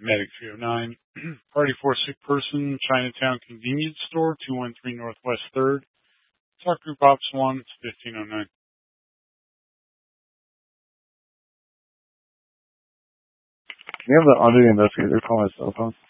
Medic 309. Party for a sick person, Chinatown Convenience Store, 213 Northwest 3rd. Talk Group Ops 1, it's 1509. Can you have the under the investigator call my cell phone?